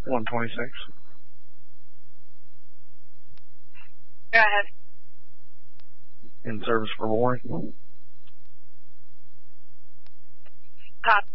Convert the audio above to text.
126. Go ahead. In service for Warren. Copy.